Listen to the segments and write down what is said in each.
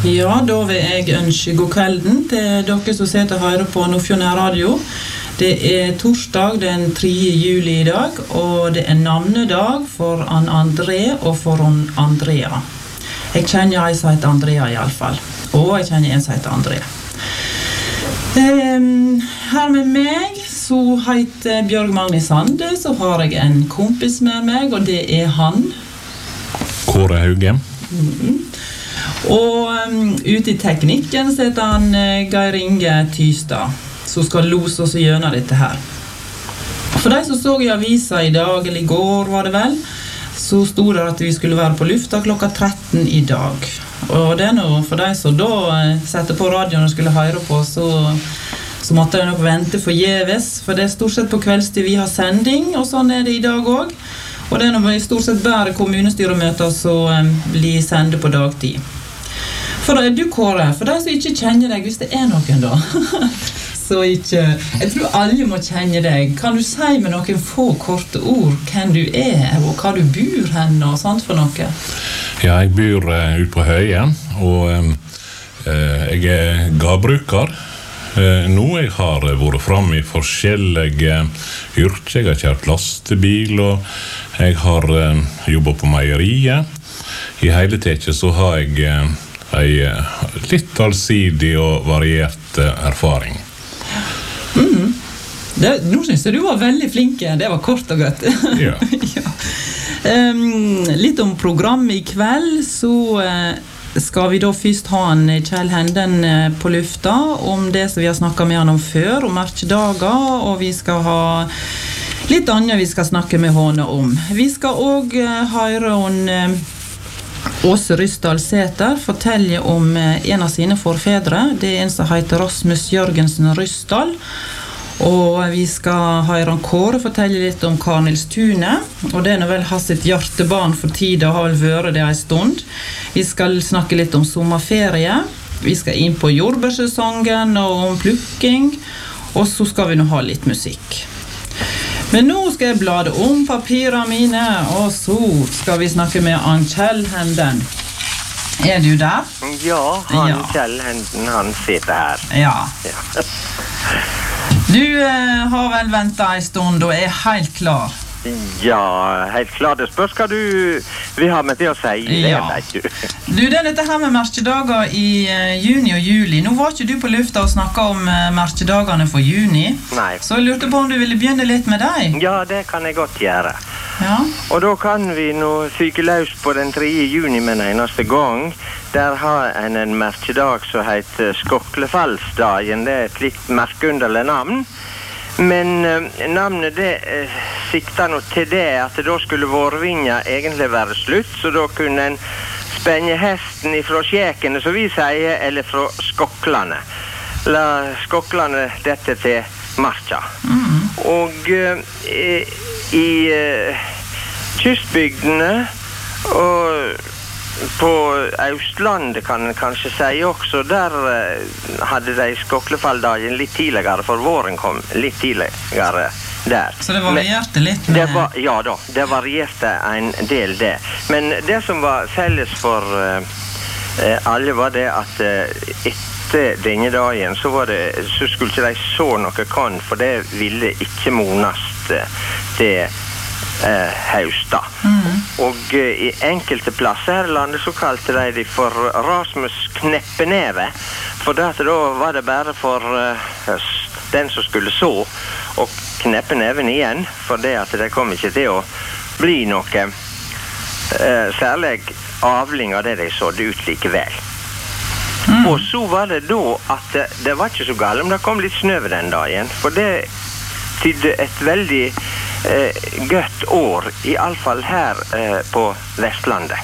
Ja, da vil jeg ønske god kvelden til dere som sitter og hører på Nordfjord Radio. Det torsdag den 3. juli I dag, og det navnedag for André og for Andrea. Jeg kjenner en som heter Andrea I alle fall, og jeg kjenner en som heter André. Her med meg så heter Bjørg Magni Sande, så har jeg en kompis med meg, og det han. Kåre Hauge. Og ute I teknikken så heter han Geir Inge Tystad, som skal lose oss gjennom dette her. For de som så I avisa I dag, eller I går var det vel, så stod det at vi skulle være på lufta klokka 13 I dag. Og det noe for de som da setter på radioen og skulle høre på, så måtte de nok vente forgjeves, for det stort sett på kveldstid vi har sending, og sånn det I dag også. Og det noe stort sett bare kommunestyremøter som blir sendet på dagtid. For du Kåre, for de som ikke kjenner deg, hvis det noen da, så ikke, jeg tror alle må kjenne deg. Kan du si med noen få korte ord hvem du og hva du bor hen og sånt for noe? Ja, jeg bor ut på Høie, og jeg gavbruker. Nå jeg har vært frem I forskjellige yrker. Jeg har kjørt lastebil, og jeg har jobbet på meieriet. I hele tiden så har jeg litt allsidig og variert erfaring. Nå synes jeg du var veldig flink. Det var kort og godt. Ja. Ja. Litt om programmet I kveld, så skal vi da først ha en Kjell Henden på lufta om det som vi har snakket med han om før, om merkedager, og vi skal ha litt annet vi skal snakke med henne om. Vi skal også høre om Åse Rysdal Sæter forteller om en av sine forfedre. Det en som heter Rasmus Jørgensen Rysdal. Og vi skal høre om Kåre fortelle litt om Karnils Tune. Og det vel ha sitt hjertebarn for tida, har vel vært det en stund. Vi skal snakke litt om sommerferie. Vi skal inn på jordbærsesongen og om plukking. Og så skal vi nå ha litt musikk. Men nå skal jeg blade om papirene mine, og så skal vi snakke med Kjell Henden. Du der? Ja, Kjell Henden, han sitter her. Ja. Du har vel ventet en stund og helt klar. Ja, helt klart. Det spørs hva du vil ha med til å si. Ja. Det vet du. Du, det dette her med merkedager I juni og juli. Nå var ikke du på lufta og snakket om merkedagene for juni. Nei. Så jeg lurte på om du ville begynne litt med deg. Ja, det kan jeg godt gjøre. Ja. Og da kan vi nå fyke løs på den 3. juni med en eneste gang. Der har en merkedag som heter Skoklefallsdagen. Det et litt merkeunderlig navn. Men navnet det sikter nå til det at da skulle vårvinja egentlig være slutt, så da kunne en spenne hesten ifra skjekene, som vi sier, eller fra skoklene. La skoklene dette til marka. Og I kystbygdene og på Østlandet kan en kanskje si også, der hadde de Skoklefalldagen litt tidligere, for våren kom litt tidligere der. Så det varierte litt med... Ja da, det varierte en del det. Men det som var felles for alle var det at etter denne dagen så skulle ikke de så noe kan, for det ville ikke monast til hausta. Og I enkelte plasser her I landet så kalte de for Rasmus kneppeneve, for da var det bare for den som skulle så og kneppe neven igjen, for det at det kom ikke til å bli noe særlig avling av det de sådde ut likevel. Og så var det da at det var ikke så galt om det kom litt snø den dagen, for det tydde et veldig godt år, I alle fall her på Vestlandet.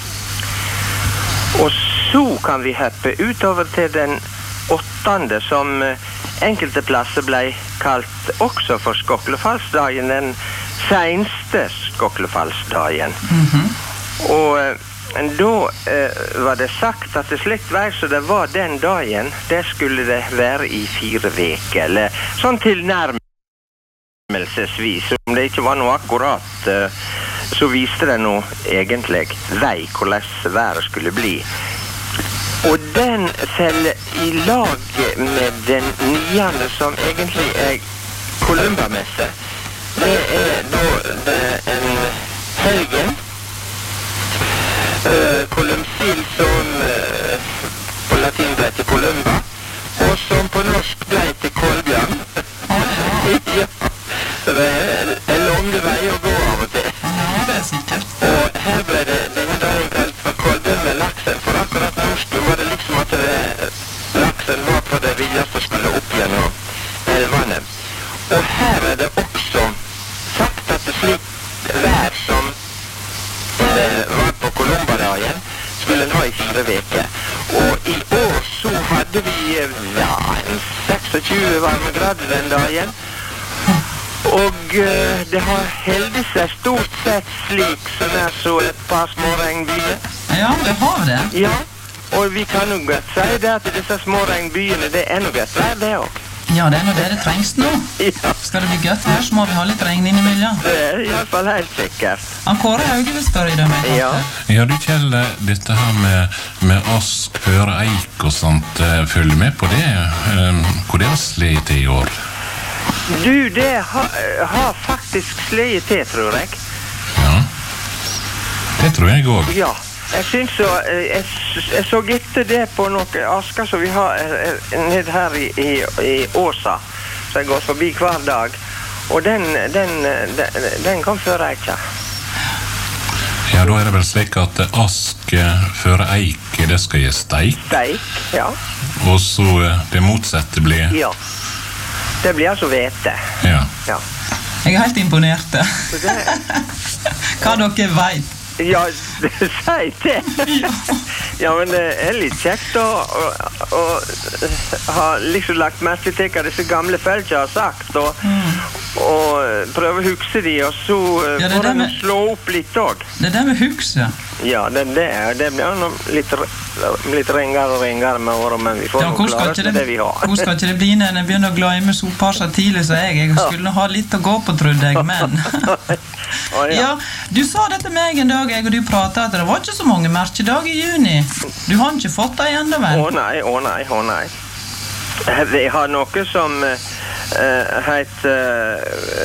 Og så kan vi hoppe utover til den 8. som enkelte plasser ble kalt også for Skoklefallsdagen, den seneste Skoklefallsdagen. Og da var det sagt at det slikt vei så det var den dagen, det skulle det være I 4 veker, eller sånn tilnærmelsesvis. Om det ikke var noe akkurat, så viste det noe egentlig vei hvordan været skulle bli. Og den feller I lag med den 9. som egentlig Columbamesse. Det da en helgen. Columcille som på latin ble til Columba, og som på norsk ble til Kolbjørn. Ja, så det en lang vei å gå av og til. Ja, det sikkert. Og her ble det denne dagen kalt for Kolbjørn med laksen, for akkurat norsk var det liksom at laksen var på det villeste og skulle opp gjennom elvene. Og her det også sagt at det slik vær som var på Columbadagen skulle en ha I 4 veker. Og I år så hadde vi en 26 varmegrader den dagen. Og det har heldet seg stort sett slik som så et par små regnbyer. Ja, det har det. Ja, og vi kan jo godt si det at disse små regnbyene, det noe godt vær det også. Ja, det noe det trengs nå. Ja. Skal det bli godt her, så må vi ha litt regn innimellom. Det I hvert fall helt sikkert. Kåre Hauge vil spørre I deg. Ja. Ja, du Kjell, dette her med ask, føre, eik og sånt, følger med på det. Hvor det har slet I år? Du, det har faktisk slet til, tror jeg. Ja, det tror jeg også. Ja. Jeg synes så, jeg så etter det på noen asker som vi har ned her I Åsa, så jeg går forbi hver dag, og den kom før eika. Ja, da det vel slik at ask, føre, eik, det skal gi steik. Steik, ja. Og så det motsatte blir... Ja, det blir altså hvete. Ja. Ja. Jeg helt imponert. Hva dere vet? Ja, si det. Ja, men det litt kjekt å ha liksom lagt merke til hva disse gamle folk har sagt, og prøve å huske de, og så får de slå opp litt også. Det med hukse. Ja, det blir litt rengere med året, men vi får ja, noe klare til det vi har. Hvor skal ikke det bli når jeg begynner å glemme sopar så tidlig så jeg skulle ha litt å gå på, trodde jeg, men... Ja, du sa dette meg en dag, og du pratet at det var ikke så mange merkedag I juni. Du har ikke fått det enda, vel? Å nei. Vi har noe som heter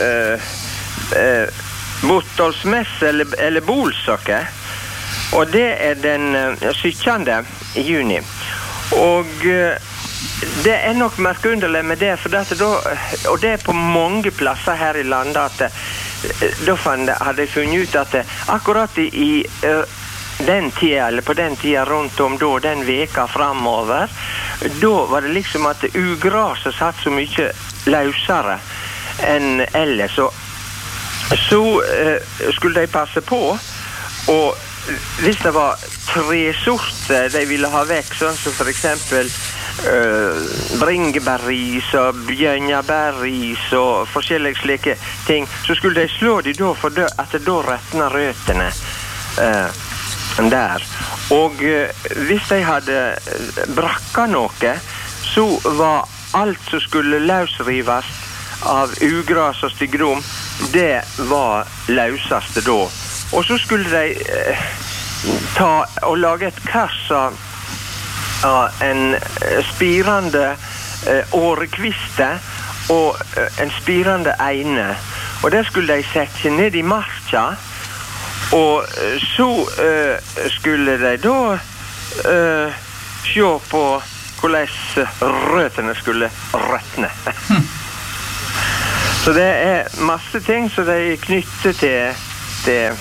Bottolsmesse eller Bolsokke, og det den 17. juni. Og det nok merkeunderlig med det, for og det på mange plasser her I landet at da hadde jeg funnet ut at akkurat I den tida, eller på den tida rundt om da, den veka framover, da var det liksom at ugraset satt så mye løsere enn ellers, og så skulle de passe på, og hvis det var tresorter de ville ha vekk, sånn som for eksempel bringebærris og bjørnebærris og forskjellige slike ting, så skulle de slå de da for at det da rettner røtene der. Og hvis de hadde brakka noe, så var alt som skulle løsrives av ugras og stigrom, det var løseste da. Og så skulle de ta og lage et kassa en spirande årekviste og en spirande eine. Og det skulle de sette ned I marka, og så skulle de da se på hvordan røtene skulle røtne. Så det masse ting som de knytter til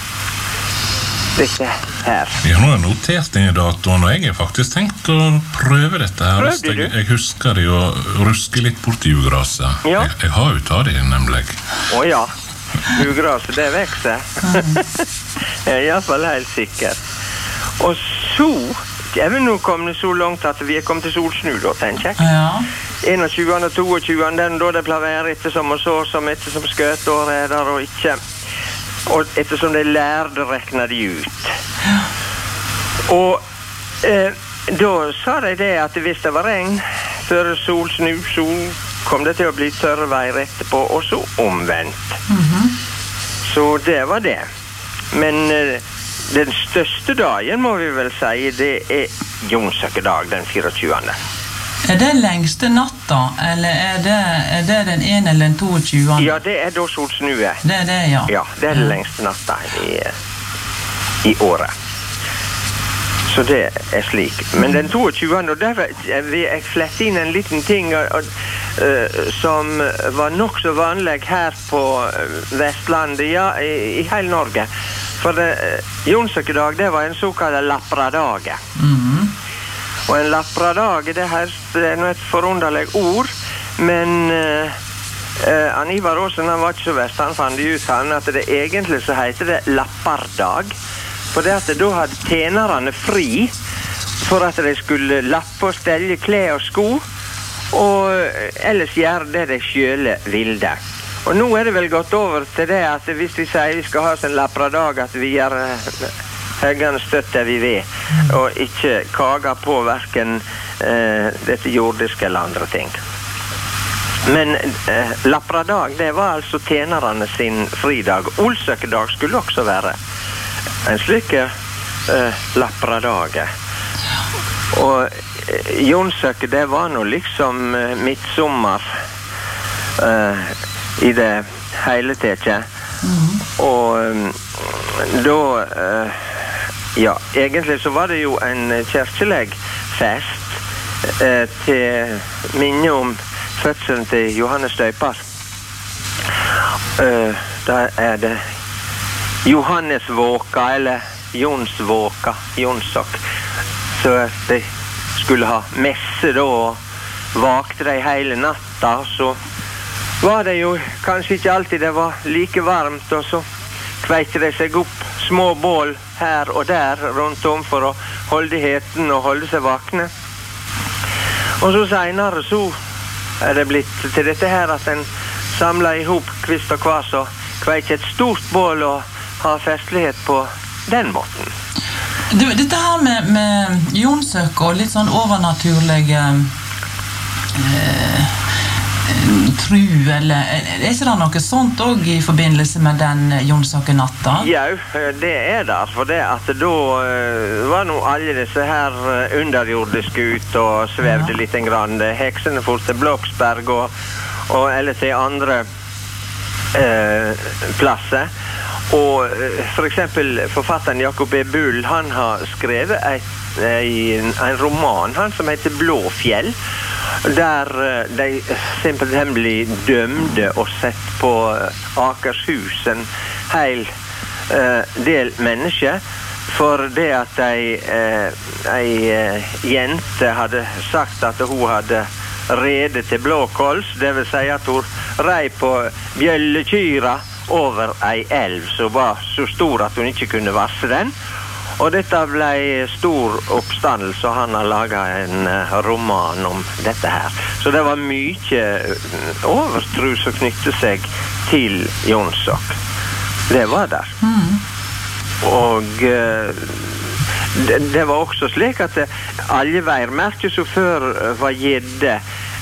dette her. Jeg har notert denne datoen, og jeg har faktisk tenkt å prøve dette her. Prøvde du? Jeg husker det å ruske litt bort I ugraset. Ja. Jeg har jo tatt det nemlig. Ja, ugraset det vekser. Jeg I hvert fall helt sikker. Og så, vi nå kommet så langt at vi kommet til solsnu da, tenker jeg. Ja. 21. og 22. Den da det pleier å være etter som og så, som etter som skøt og redder og ikke. Og ettersom de lærde rekna de ut. Og da sa de det at hvis det var regn før solsnu, så kom det til å bli tørre veier etterpå, og så omvendt. Så det var det. Men den største dagen, må vi vel si, det Jonsøkedag den 24. Det lengste natta, eller det den 1 eller den 22? Ja, det da solsnue. Det det, ja. Ja, det den lengste natta i året. Så det slik. Men den 22. Og der vil jeg flette inn en liten ting som var nok så vanlig her på Vestlandet, ja, i hele Norge. For Jonsøkedag, det var en såkalt lapradage. Og en lapradage, det er et forunderlig ord, men Ivar Aasen, han var ikke så verst, han fant ut at det egentlig så heter det lappardag, for det at da hadde tjenerne fri for at de skulle lappe og stelle klær og sko, og ellers gjøre det de selv ville. Og nå det vel gått over til det at hvis vi sier vi skal ha en lappradag, at vi gjør høyene støtte vi ved, og ikke kager på hverken dette jordiske eller andre ting. Men lappradag, det var altså tjenerne sin fridag. Olsøkedag skulle også være en slik lappradag. Og Jonsøke, det var nå liksom midtsommer i det hele teket. Og da ja, egentlig så var det jo en kirkelig fest til minne om fødselen til Johannes Døyper. Da det Johannesvåka eller Jonsvåka, Jonsok. Så de skulle ha messe da, og vakte de hele natta, så var det jo kanskje ikke alltid det var like varmt, og så kveite de seg opp små bål her og der rundt om for å holde heten og holde seg vakne. Og så senere så det blitt til dette her at en samlet ihop kvist og kvas og kveite et stort bål og ha festlighet på den måten. Dette her med Jonsøk og litt sånn overnaturlige tru, eller ikke det noe sånt også i forbindelse med den Jonsøkenatta? Ja, det der, for det at da var nå alle disse her underjordiske ut og svevde litt en grann. Heksene for til Bloksberg og eller til andre plasser. Og for eksempel forfatteren Jakob E. Bull, han har skrevet en roman, han som heter Blåfjell, der de simpelthen blir dømde og sett på Akershus en hel del mennesker for det at ei jente hadde sagt at hun hadde rede til blåkols, det vil si at hun rei på bjøllekyra over ei elv som var så stor at hun ikke kunne vasse den. Og dette ble stor oppstandelse, og han har laget en roman om dette her. Så det var mye overtro som knyttet seg til Jonsok. Det var der. Og det var også slik at alle veimerker som før var gjedde,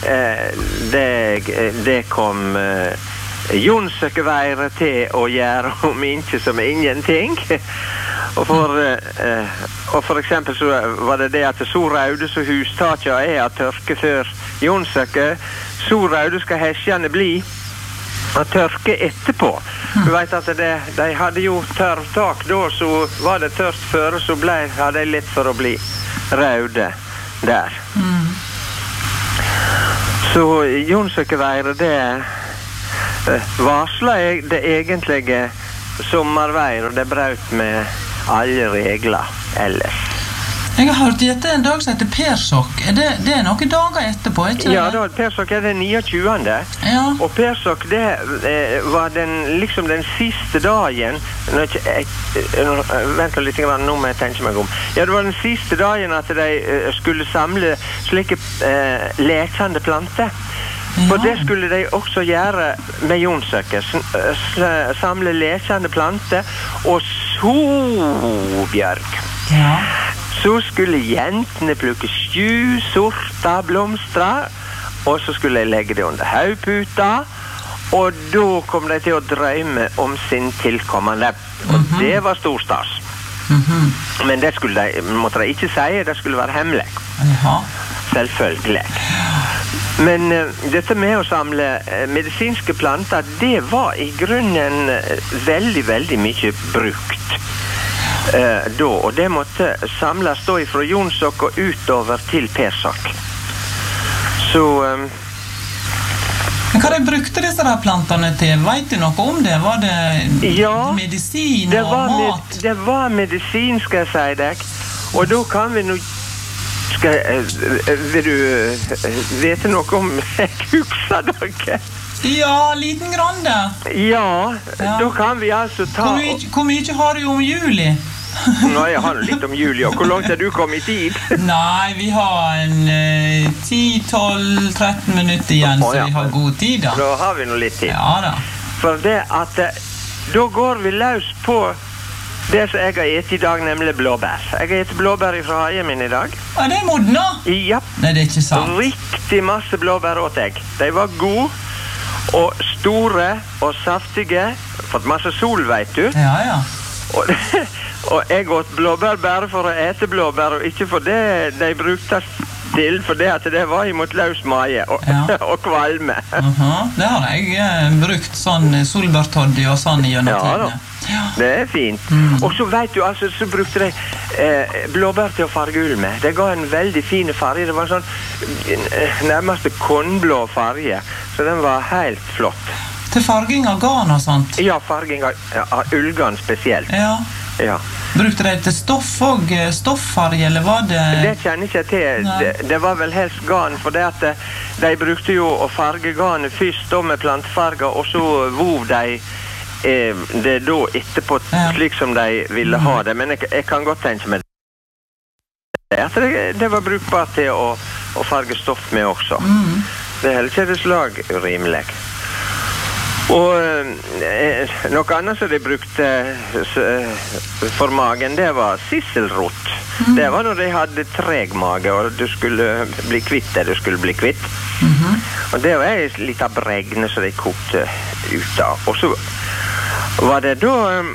det kom Jonsøkeveire til å gjøre om ikke som ingenting. Og for eksempel så var det det at så raude så hustakja av tørke før Jonsøke, så raude skal hesjene bli av tørke etterpå. Du vet at de hadde jo tørrtak da, så var det tørt før, så hadde de litt for å bli raude der. Så Jonsøkeveire, det varsla det egentlige sommerveir, og det brøt med alle regler ellers. Jeg har hørt dette en dag som heter Persok. Det noen dager etterpå, ikke det? Ja, Persok det 29. Ja. Og Persok, det var liksom den siste dagen. Vent litt, nå må jeg tenke meg om. Ja, det var den siste dagen at de skulle samle slike lekende planter. For det skulle de også gjøre med Jonsøke. Samle lekende planter, og så, Bjørg, så skulle jentene plukke skju, sorta, blomstra, og så skulle de legge det under haugputa, og da kom de til å drømme om sin tilkommende. Og det var stor stas. Men det måtte de ikke si, det skulle være hemmelig. Jaha. Selvfølgelig. Men dette med å samle medisinske planter, det var i grunnen veldig, veldig mye brukt da, og det måtte samles da fra Jonsok og utover til Persok. Så Men hva de brukte disse der plantene til? Vet du noe om det? Var det medisin og mat? Det var medisin, skal jeg si deg. Og da kan vi nå... Vil du vite noe om kuksadag? Ja, liten grann det. Ja, da kan vi altså ta... Hvor mye har du om juli? Nå, jeg har litt om juli, og hvor langt har du kommet i tid? Nei, vi har en 10-12-13 minutter igjen, så vi har god tid da. Da har vi nå litt tid. Ja da. For det at da går vi løs på det som jeg har gitt i dag, nemlig blåbær. Jeg har gitt blåbær fra hagen min i dag. Er det modna? Ja. Nei, det er ikke sant. Riktig masse blåbær åt jeg. De var gode, og store, og saftige. Fått masse sol, vet du. Ja, ja. Og jeg åt blåbær bare for å ete blåbær, og ikke for det de brukte til, for det at det var imot løs mage og kvalme. Det har jeg brukt sånn solbærtoddy og sånn gjennom tidene. Ja, det er fint. Og så vet du, altså, så brukte de blåbær til å farge ull med. Det ga en veldig fin farge. Det var sånn nærmest kornblå farge, så den var helt flott. Til farging av garn og sånt? Ja, farging av ullgarn spesielt. Ja. Brukte de til stoff og stoffarge, eller var det... Det kjenner jeg ikke til. Det var vel helst garn, for det at de brukte jo å farge garnet først da med plantefarger, og så vov de det da etterpå slik som de ville ha det. Men jeg kan godt tenke meg det. At det var brukbart til å farge stoff med også. Det er heller ikke det slag urimelig. Og noe annet som de brukte for magen, det var sisselrot. Det var når de hadde treg mage, og du skulle bli kvitt det du skulle bli kvitt. Og det var litt av bregne som de kokte ut av. Og så var det da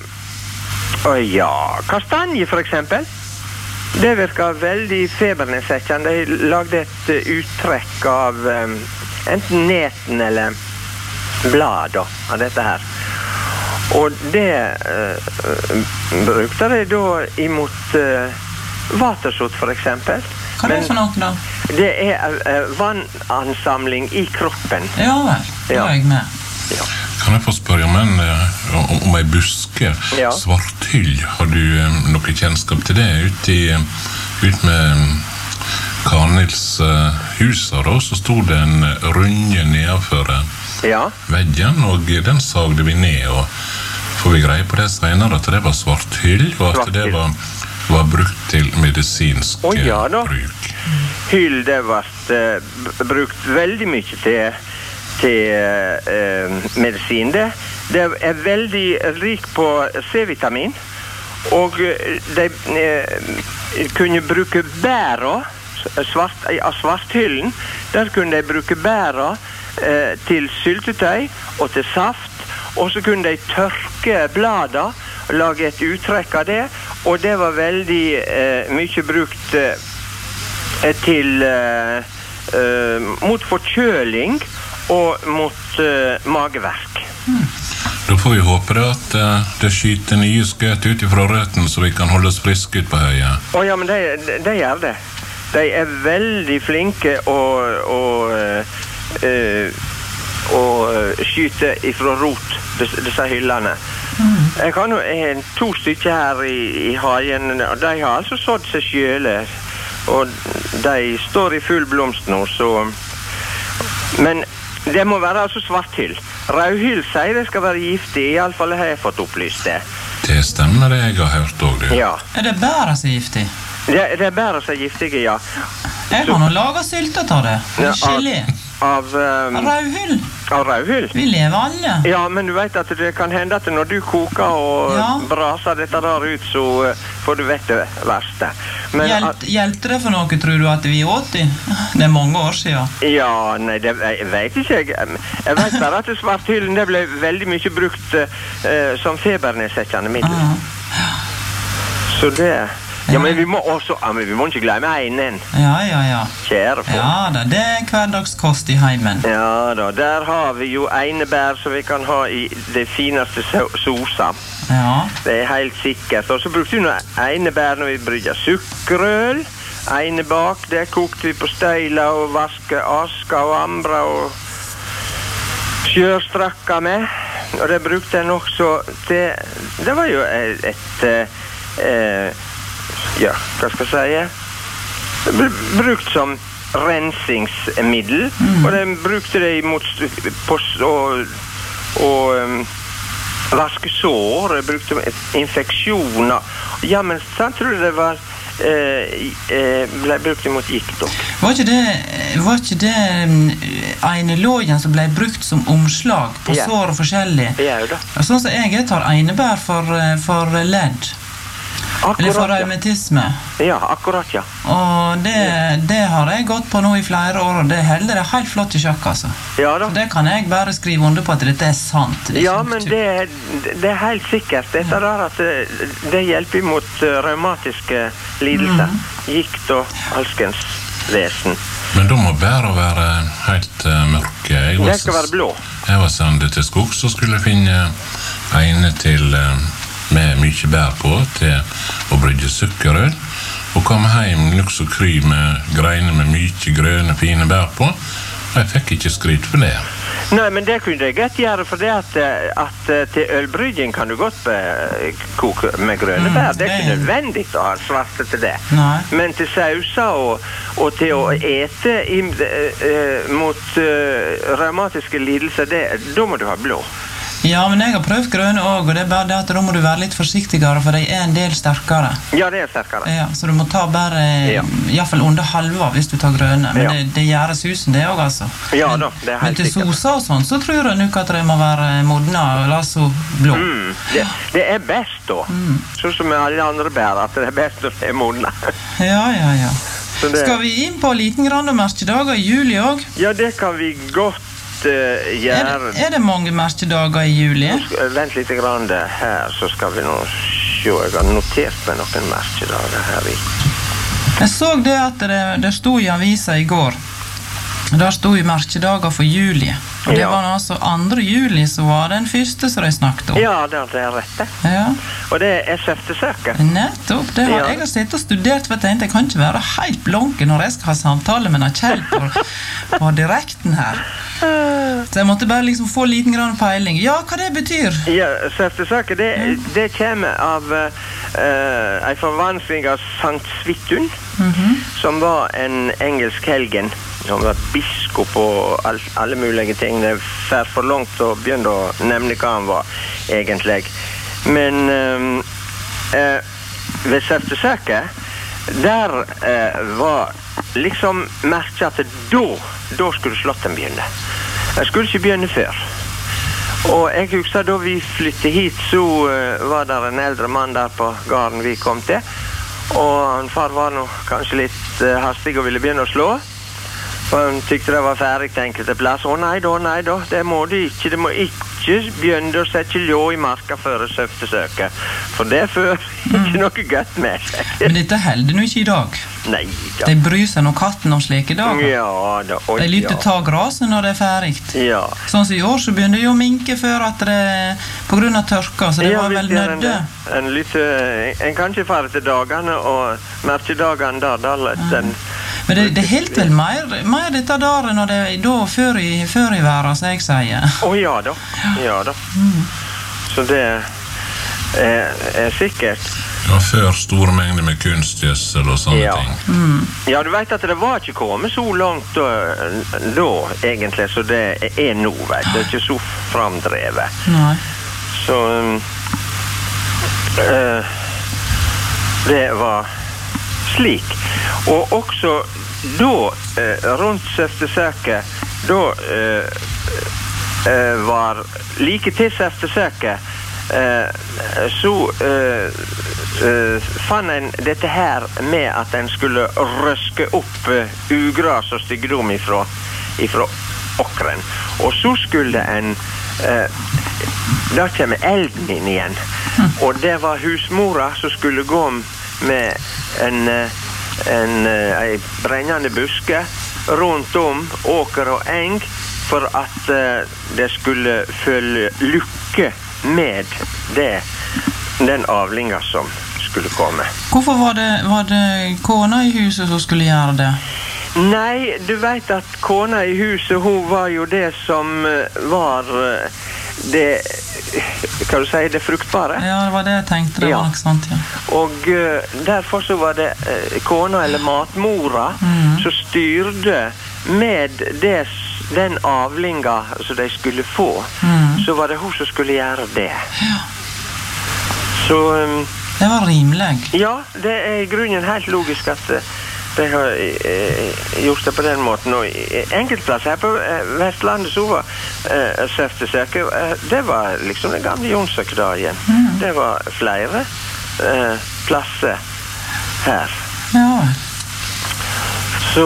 kastanje for eksempel. Det virket veldig febernedsettende. De lagde et uttrekk av enten neten eller blad av dette her. Og det brukte de da imot vatersot for eksempel. Hva er det for noe da? Det er vannansamling i kroppen. Ja vel, det var jeg med. Ja. Kan jeg få spørre om ei buske? Svarthyll, har du noe kjennskap til det? Ut med Karnils huset da, så stod det en runde nedenfor veggen, og den sagde vi ned, og får vi greie på det senere at det var svarthyll, og at det var brukt til medisinsk bruk. Hyll, det var brukt veldig mye til medisin. Det er veldig rik på C-vitamin, og de kunne bruke bæra av svarthyllen. Der kunne de bruke bæra til syltetøy og til saft, og så kunne de tørke blader og lage et uttrekk av det, og det var veldig mye brukt til mot forkjøling og mot mageverk. Da får vi håpe at det skyter nye skøt ut fra røtten, så vi kan holde oss friske ut på høyet. Ja, men det gjør det. De er veldig flinke å skyte ifra rot, disse hyllene. Jeg har nå 2 stykker her i hagen, og de har altså sådd seg sjøle, og de står i full blomst nå, så... Men det må være altså svarthyll. Rødhyll sier det skal være giftig, i alle fall har jeg fått opplyst det. Det stemmer det jeg har hørt også, du. Ja. Er det bæra som er giftig? Det er bæra som er giftige, ja. Jeg har nå laget syltet av det. Gelé. Av rødhyll. Av rødhyll? Vi lever alle. Ja, men du vet at det kan hende at når du koker og braser dette der ut, så får du vett det verste. Hjelper det for noe, tror du, at vi åt det? Det er mange år siden. Ja, nei, jeg vet ikke. Jeg vet bare at svarthyllen det ble veldig mye brukt som febernedsettende middel. Så det... Ja, men vi må også... Ja, men vi må ikke glemme einen. Ja. Kjære folk. Ja, det hverdagskost i heimen. Ja da, der har vi jo einebær som vi kan ha i det fineste sosa. Ja. Det helt sikkert. Og så brukte vi noe einebær når vi brygger sukkerøl. Einebak, det kokte vi på steila og vaske aska og ambra og sjørstrakka med. Og det brukte en også til... Det var jo ja, hva skal jeg si? Brukt som rensingsmiddel, og de brukte det mot vaske sår, de brukte infeksjoner. Ja, men sant tror du det var ble brukt mot gikt også? Var ikke det einelågen som ble brukt som omslag på sår og forskjellig? Ja, da. Sånn som jeg tar einebær for ledd. Akkurat, eller for reumatisme. Ja, akkurat, ja. Og det har jeg gått på nå i flere år, og det holder det helt flott i sjakk, altså. Ja da. Så det kan jeg bare skrive under på at dette sant. Ja, men det helt sikkert. Dette der at det hjelper mot reumatiske lidelser. Gikt og alskens vesen. Men da må bæra være helt mørke. Det skal være blå. Jeg var sendet til skogs og skulle finne ene til... med mye bær på til å brygge sukkerøl, og kom hjem nokså kry med greiner med mye grønne, fine bær på, og jeg fikk ikke skryt for det. Nei, men det kunne jeg godt gjøre, for det at til ølbrygging kan du godt koke med grønne bær. Det er ikke nødvendig å ha svarte til det. Nei. Men til sauser og til å ete mot reumatiske lidelser, da må du ha blå. Ja, men jeg har prøvd grønne også, og det er bare det at da må du være litt forsiktigere, for de er en del sterkere. Ja, det er sterkere. Ja, så du må ta bare, i hvert fall under halva hvis du tar grønne. Men det gjør susen det også, altså. Ja da, det er helt sikkert. Men til sosa og sånn, så tror jeg nok at de må være modna, altså blå. Det er best da. Sånn som med alle andre bær, at det er best når det er modna. Ja. Skal vi inn på liten grann om merkedager i juli også? Ja, det kan vi godt. Er det mange merkedager i juli? Vent litt grann her, så skal vi nå se. Jeg har notert med noen merkedager her i. Jeg så det at det stod i avisa i går. Der stod i merkedager for juli. Og det var altså 2. juli så var den første som de snakket om. Ja, det er rett. Ja. Og det er SF-søket. Nettopp, jeg har sett og studert, for jeg tenkte jeg kan ikke være helt blanke når jeg skal ha samtale med Kjell på direkten her. Så jeg måtte bare liksom få liten grann peiling. Ja, hva det betyr? Ja, SF-søket, det kommer av en forvansling av Sankt Svithun, som var en engelsk helgen. Han var biskop og alle mulige ting. Det er for langt å begynne å nevne hva han var, egentlig. Men ved søftesøket, der var liksom merket at da skulle slotten begynne. Jeg skulle ikke begynne før. Og jeg husker da vi flyttet hit, så var der en eldre mann der på gården vi kom til. Og han far var nå kanskje litt hastig og ville begynne å slå. Og han tykte det var ferdig til enkelte plass. Nei da, det må du ikke. Det må ikke begynne å sette ljå i marka før det søftesøket. For det fører ikke noe godt med seg. Men dette helder nå ikke i dag. Nei da. De bryr seg når katten om slike dager. Ja da. De lytter ta grasen når det er ferdig. Ja. Sånn som i år så begynner jo å minke før at det på grunn av tørka, så det var vel nødde. En kan ikke fare til dagene og merkedagene der, Men det er helt vel mer dette der når det er da før i verden, som jeg sier. Ja da. Så det er sikkert. Ja, før store mengder med kunstgjødsel og sånne ting. Ja, du vet at det var ikke kommet så langt da egentlig, så det er nå, vet du. Det er ikke så framdrevet. Nei. Så det var slik. Og også da rundt søftesøket da var like til søftesøket så fann en dette her med at en skulle røske opp ugras og styggdom ifra åkeren. Og så skulle en da kommer elden inn igjen. Og det var husmora som skulle gå med en brennende buske rundt om åker og eng for at det skulle følge lykke med den avlinga som skulle komme. Hvorfor var det kona i huset som skulle gjøre det? Nei, du vet at kona i huset, hun var jo det som var det, kan du si, det fruktbare. Ja, det var det jeg tenkte, det var nok sant, ja. Og derfor så var det kona eller matmora som styrte med den avlinga som de skulle få. Så var det hun som skulle gjøre det. Ja. Så det var rimelig. Ja, det er i grunnen helt logisk at de har gjort det på den måten. Og enkeltplass her på Vestlandet så var søftesøker, det var liksom den gamle Jonsøkdagen. Det var flere plasser her. Ja. Så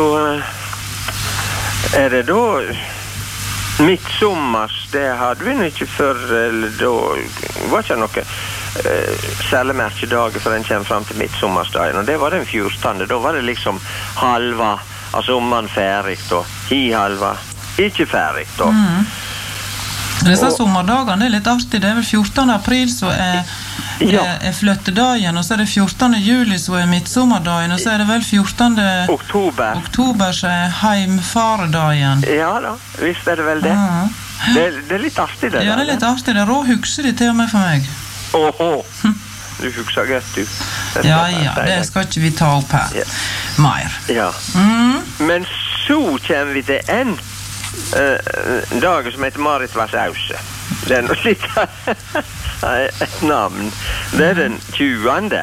er det da midtsommers, det hadde vi ikke før, eller da var ikke noe særlig merkedager for den kommer frem til midtsommersdagen, og det var den 14. Da var det liksom halva av sommeren ferdig, og halva ikke ferdig. Disse sommerdagene, det er litt artig. Det er vel 14. april så er flyttedagen, og så er det 14. juli så er midtsommerdagen, og så er det vel 14. oktober så er heimfaredagen. Ja da, visst er det vel det. Det er litt artig det. Ja, det er litt artig. Det rå hukser de til og med for meg. Du husker godt, du. Ja, det skal ikke vi ta opp her. Mer. Ja. Men så kommer vi til en dag som heter Marit Vassause. Det er noe slitt et navn. Det er den 20.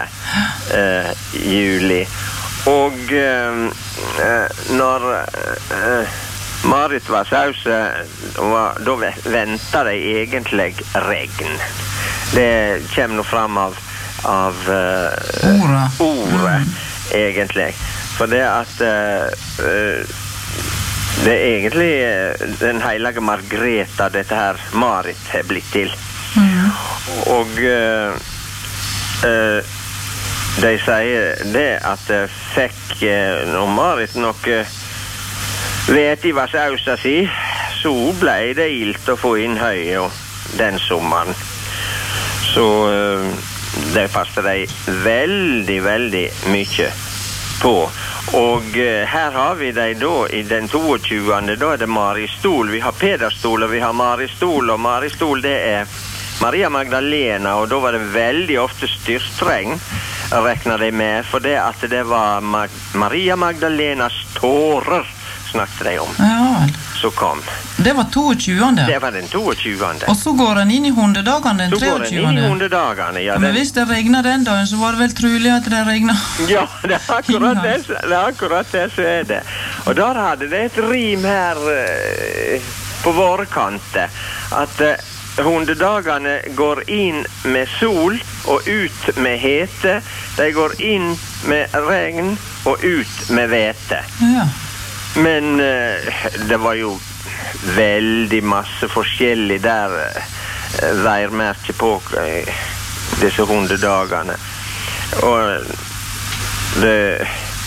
Juli. Og når Marit Vassause, da venter de egentlig regn. Det kommer nå fram av ordet, egentlig. For det at det er egentlig den heilige Margreta dette her Marit har blitt til. Og de sier det at det fikk når Marit noe vet i Vassausa si, så ble det ilt å få inn høye den sommeren. Så det passer de veldig, veldig mye på. Og her har vi de da i den 22. Da er det Maristol. Vi har Pederstol og vi har Maristol. Og Maristol det er Maria Magdalena, og da var det veldig ofte styrtregn, rekner de med, for det at det var Maria Magdalenas tårer snakket de om. Ja. Så kom. Det var 22. Det var den 22. Og så går den inn i hundedagene den 23. Så går den inn i hundedagene, ja. Men hvis det regner den dagen, så var det vel trolig at det regner. Ja, det er akkurat det så er det. Og der hadde det et rim her på våre kanter, at hundedagene går inn med sol og ut med hete. De går inn med regn og ut med hvete. Ja. Men det var jo veldig masse forskjellig der værmerke på disse hundedagene. Og det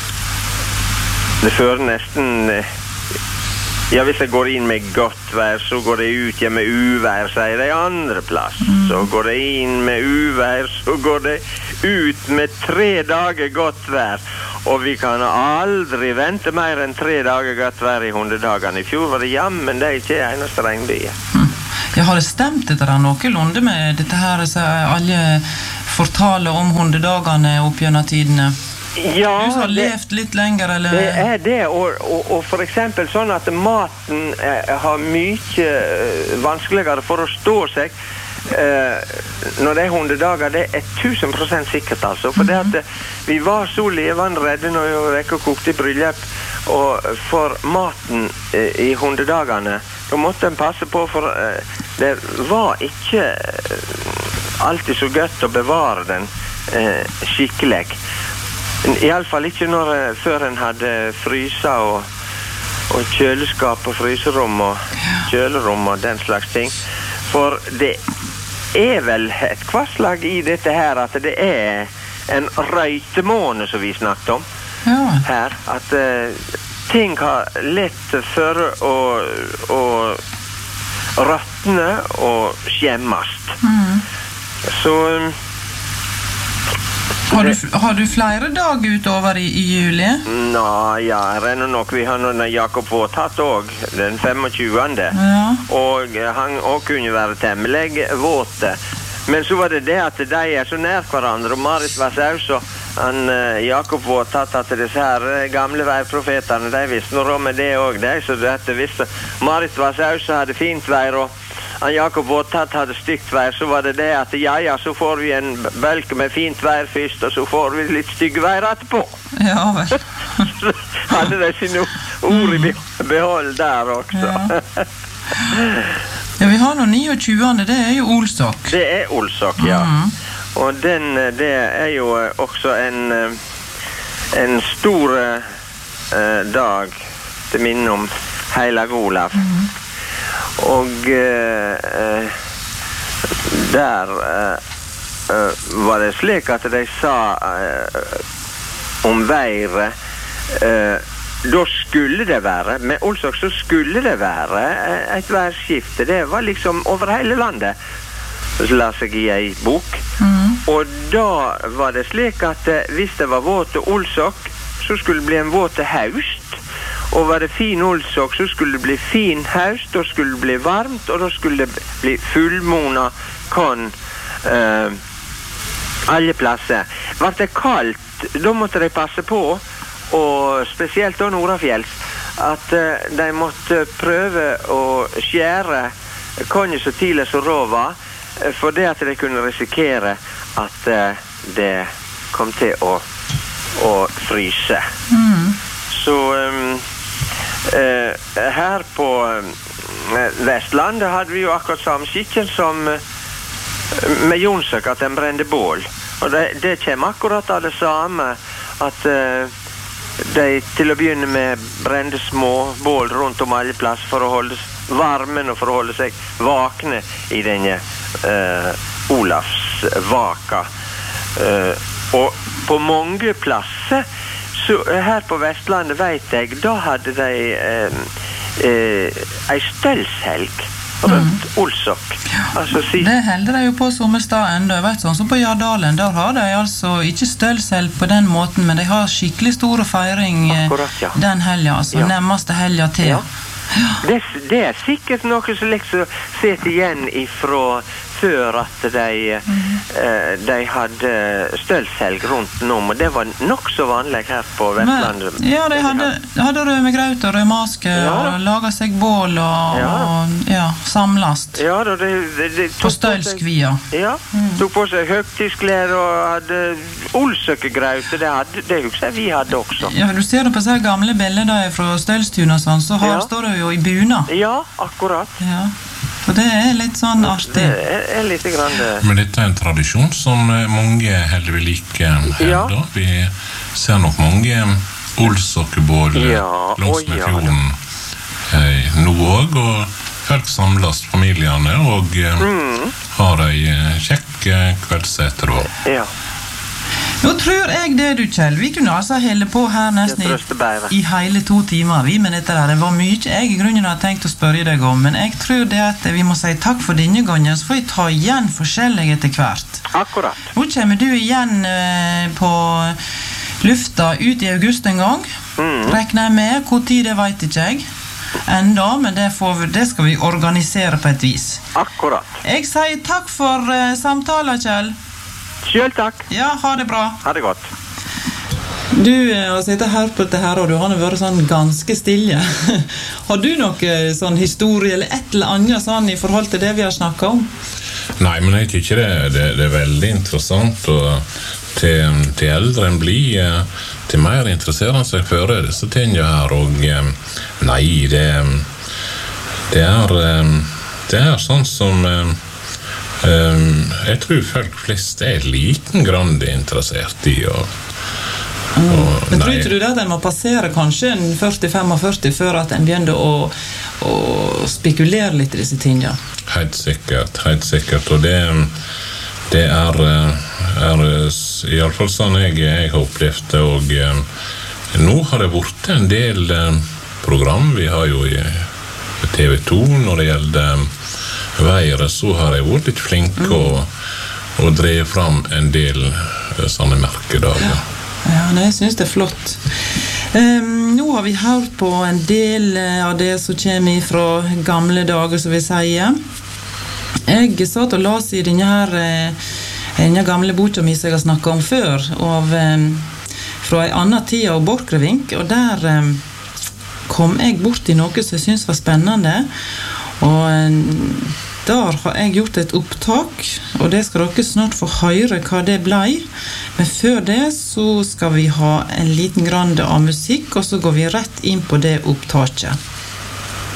fører nesten ja, hvis jeg går inn med godt vær, så går det ut igjen med uvær, sier de andre plass. Så går det inn med uvær, så går det ut med 3 dager godt vær. Og vi kan aldri vente mer enn 3 dager godt vær i hundedagene. I fjor var det jammen det ikke eneste regnbyer. Jeg har det stemt etter noenlunde med dette her, så alle fortaler om hundedagene opp gjennom tidene. Ja, du har levd litt lenger, eller? Det er det, og for eksempel sånn at maten har mye vanskeligere for å stå seg når det er hundedager. Det er 1000% sikkert, altså. For det at vi var så levende redde når vi rekk og kokte i bryllup, og for maten i hundedagene, da måtte en passe på, for det var ikke alltid så godt å bevare den skikkelig. I alle fall ikke før en hadde fryser og kjøleskap og fryserom og kjølerom og den slags ting. For det vel et kvarslag I dette her at det en røytemåne som vi snakket om her, at ting har lett for å råtne og skjemmast. Så har du flere dager utover I juli? Ja, renner nok. Vi har noen Jakob Våtatt også, den 25. Og han også kunne være temmelig våte. Men så var det at de så nær hverandre, og Marit Vasaus og Jakob Våtatt, at disse her gamle veiprofeterne, de visste noe om det også, så det visste Marit Vasaus hadde fint vær, og Jakob Våtatt hadde stygt vær, så var det at ja, så får vi en bølge med fint vær først, og så får vi litt stygge vær etterpå. Ja, vel. Så hadde de sine ord I behold der også. Ja, vi har nå 29. Det jo Olsok. Det Olsok, ja. Og det jo også en stor dag til minne om Heilag Olav. Og der var det slik at de sa om været da skulle det være med Olsok så skulle det være et værskifte det var liksom over hele landet så la seg I en bok og da var det slik at hvis det var våt til Olsok så skulle det bli en våt til haust og var det fin Olsok så skulle det bli fin haust da skulle det bli varmt og da skulle det bli fullmåne kan alle plasser var det kaldt da måtte de passe på og spesielt da Nordafjells at de måtte prøve å skjære konje så tidlig så rova for det at de kunne risikere at det kom til å fryse så her på Vestlandet hadde vi jo akkurat samme skikken som med Jonsøk at den brende bål og det kommer akkurat av det samme at de til å begynne med brende små bål rundt om alle plass for å holde varmen og for å holde seg vakne I denne Olavs vaka og på mange plasser så her på Vestlandet vet jeg da hadde de ei stølshelg rundt Olsok altså, det helder de jo på sommerstad enda jeg vet sånn som på Jardalen der har de altså ikke stølshelg på den måten men de har skikkelig store feiring akkurat, den helga altså nærmeste helga til det sikkert noe som liksom sett igjen ifra før at de hadde stølshelg rundt om, og det var nok så vanlig her på Vestlandet. Men, ja, de hadde rødmegraut og rødmaske og laget seg bål og samlast. Ja, på stølskvia. Ja, tok på seg høgtidsklær og hadde Olsøkegraut, det husker jeg vi hadde også. Ja, du ser det på så gamle bilder fra Stølstun og sånn, så står det jo I buna. Ja, akkurat. Ja. For det litt sånn artig. Det litt grann det. Men dette en tradisjon som mange heller vil like her da. Vi ser nok mange Olsokkebål langs med fjorden nå også, og folk samles familiene og har en kjekk kveldseter også. Ja. Nå tror jeg det du, Kjell. Vi kunne altså helle på her nesten I hele 2 timer. Men dette der, det var mye jeg I grunnen har tenkt å spørre deg om. Men jeg tror det at vi må si takk for denne gangen, så får vi ta igjen forskjellige etter hvert. Akkurat. Nå kommer du igjen på lufta ut I august en gang. Rekner jeg med. Hvor tid det vet ikke jeg. Enda, men det skal vi organisere på et vis. Akkurat. Jeg sier takk for samtalen, Kjell. Selv takk. Ja, ha det bra. Ha det godt. Du har sittet her på dette her, og du har vært sånn ganske stille. Har du noe sånn historie eller et eller annet sånn I forhold til det vi har snakket om? Nei, men jeg tykker det veldig interessant, og til eldre en blir, til mer interesserer han seg for disse tingene her, og nei, det sånn som jeg tror folk flest liten grann interessert I men tror ikke du det at en må passere kanskje en 40-45 før at en begynner å spekulere litt I disse tingene? helt sikkert. Og det er i alle fall sånn jeg har opplevd det, og nå har det vært en del program. Vi har jo i TV 2, når det gjelder veier, så har jeg vært litt flink å dreie fram en del sånne merkedager. Ja, jeg synes det flott. Nå har vi hørt på en del av det som kommer fra gamle dager, som vi sier. Jeg satt og las i denne gamle boka mi som jeg har snakket om før, fra en annen tid av Borchgrevink, og der kom jeg bort i noe som jeg synes var spennende, og der har jeg gjort et opptak, og det skal dere snart få høre hva det ble. Men før det så skal vi ha en liten grande av musikk, og så går vi rett inn på det opptaket.